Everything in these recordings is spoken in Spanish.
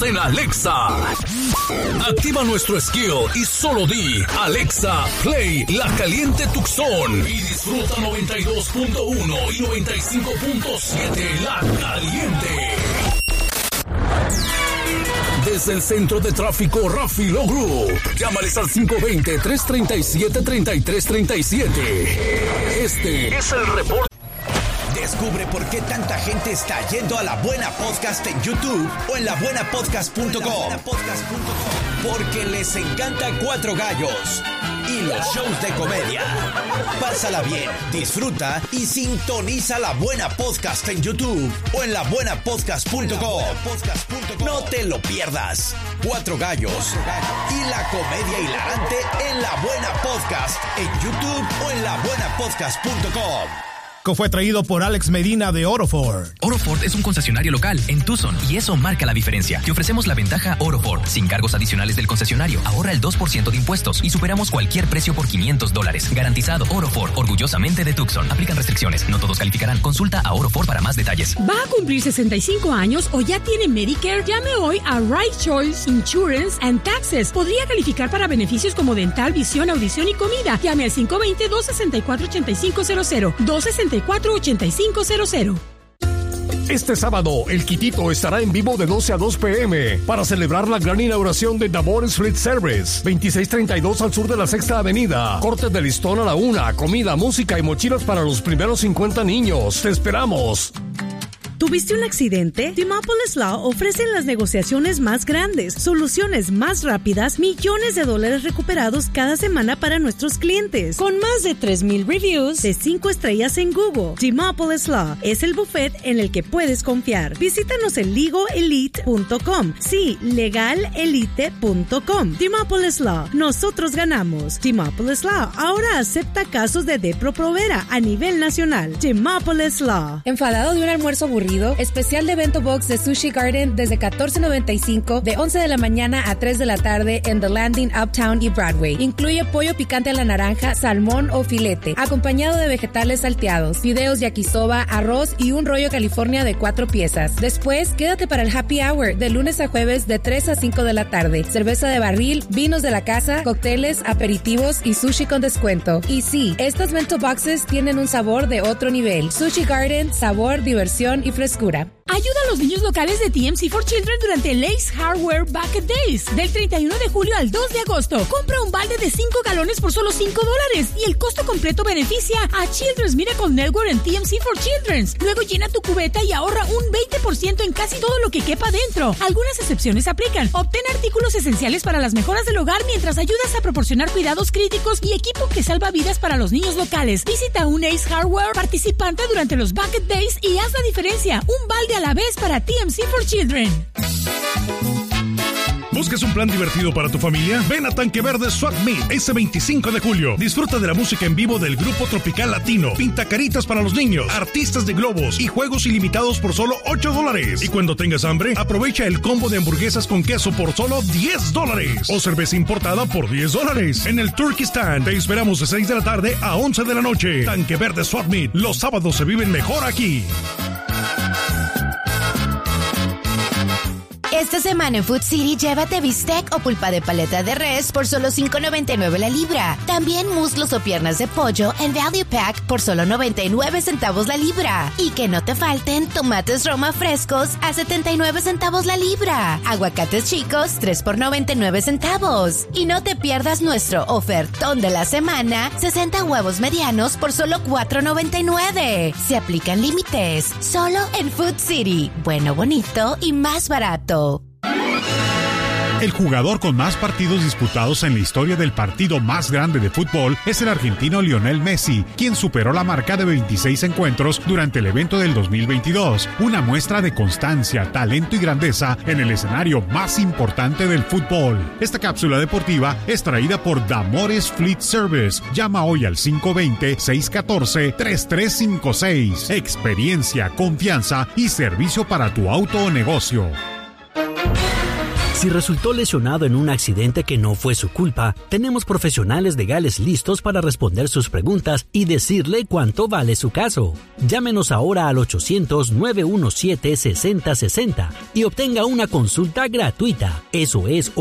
en Alexa. Activa nuestro skill y solo di Alexa, play La Caliente Tucson y disfruta 92.1 y 95.7 La Caliente. Desde el centro de tráfico Rafi Logru, llámales al 520-337-3337. Este es el reporte. Descubre por qué tanta gente está yendo a La Buena Podcast en YouTube o en labuenapodcast.com. Porque les encanta Cuatro Gallos y los shows de comedia. Pásala bien, disfruta y sintoniza La Buena Podcast en YouTube o en labuenapodcast.com. No te lo pierdas. Cuatro Gallos y la comedia hilarante en La Buena Podcast en YouTube o en labuenapodcast.com. Fue traído por Alex Medina de Oroford. Oroford es un concesionario local en Tucson y eso marca la diferencia. Te ofrecemos la ventaja Oroford sin cargos adicionales del concesionario. Ahorra el 2% de impuestos y superamos cualquier precio por $500. Garantizado Oroford, orgullosamente de Tucson. Aplican restricciones, no todos calificarán. Consulta a Oroford para más detalles. ¿Va a cumplir 65 años o ya tiene Medicare? Llame hoy a Right Choice Insurance and Taxes. Podría calificar para beneficios como dental, visión, audición y comida. Llame al 520-264-8500. 264-8500. Este sábado, el Quitito estará en vivo de 12 a 2 p.m. para celebrar la gran inauguración de Dabores Fleet Service, 2632 al sur de la 6ª Avenida. Cortes de listón a la 1, comida, música y mochilas para los primeros 50 niños. ¡Te esperamos! ¿Tuviste un accidente? Timopolis Law ofrecen las negociaciones más grandes, soluciones más rápidas, millones de dólares recuperados cada semana para nuestros clientes. Con más de 3,000 reviews de 5 estrellas en Google, Timopolis Law es el buffet en el que puedes confiar. Visítanos en legalelite.com. Sí, legalelite.com. Timopolis Law. Nosotros ganamos. Timopolis Law ahora acepta casos de Depo-Provera a nivel nacional. Timopolis Law. ¿Enfadado de un almuerzo aburrido? Especial de Bento Box de Sushi Garden desde $14.95 de 11 de la mañana a 3 de la tarde en The Landing, Uptown y Broadway. Incluye pollo picante a la naranja, salmón o filete, acompañado de vegetales salteados, fideos yakisoba, arroz y un rollo California de 4 piezas. Después, quédate para el Happy Hour de lunes a jueves de 3 a 5 de la tarde. Cerveza de barril, vinos de la casa, cócteles, aperitivos y sushi con descuento. Y sí, estas Bento Boxes tienen un sabor de otro nivel. Sushi Garden, sabor, diversión y frescura. Ayuda a los niños locales de TMC for Children durante el Ace Hardware Bucket Days. Del 31 de julio al 2 de agosto. Compra un balde de 5 galones por solo $5 y el costo completo beneficia a Children's Miracle Network en TMC for Children. Luego llena tu cubeta y ahorra un 20% en casi todo lo que quepa dentro. Algunas excepciones aplican. Obtén artículos esenciales para las mejoras del hogar mientras ayudas a proporcionar cuidados críticos y equipo que salva vidas para los niños locales. Visita un Ace Hardware participante durante los Bucket Days y haz la diferencia. Un balde a la vez para TMC for Children. ¿Buscas un plan divertido para tu familia? Ven a Tanque Verde Swap Meet ese 25 de julio. Disfruta de la música en vivo del grupo Tropical Latino, pintacaritas para los niños, artistas de globos y juegos ilimitados por solo $8. Y cuando tengas hambre, aprovecha el combo de hamburguesas con queso por solo $10 o cerveza importada por $10. En el Turkey Stand te esperamos de 6 de la tarde a 11 de la noche. Tanque Verde Swap Meet. Los sábados se viven mejor aquí. Esta semana en Food City, llévate bistec o pulpa de paleta de res por solo $5.99 la libra. También muslos o piernas de pollo en Value Pack por solo 99 centavos la libra. Y que no te falten tomates Roma frescos a 79 centavos la libra. Aguacates chicos, 3 por 99 centavos. Y no te pierdas nuestro ofertón de la semana, 60 huevos medianos por solo $4.99. Se aplican límites. Solo en Food City. Bueno, bonito y más barato. El jugador con más partidos disputados en la historia del partido más grande de fútbol es el argentino Lionel Messi, quien superó la marca de 26 encuentros durante el evento del 2022, una muestra de constancia, talento y grandeza en el escenario más importante del fútbol. Esta cápsula deportiva es traída por Damores Fleet Service. Llama hoy al 520-614-3356. Experiencia, confianza y servicio para tu auto o negocio. Si resultó lesionado en un accidente que no fue su culpa, tenemos profesionales legales listos para responder sus preguntas y decirle cuánto vale su caso. Llámenos ahora al 800-917-6060 y obtenga una consulta gratuita. Eso es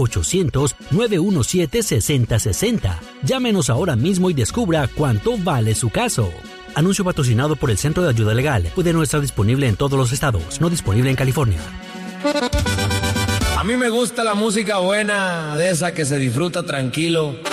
800-917-6060. Llámenos ahora mismo y descubra cuánto vale su caso. Anuncio patrocinado por el Centro de Ayuda Legal. Puede no estar disponible en todos los estados. No disponible en California. A mí me gusta la música buena, de esa que se disfruta tranquilo,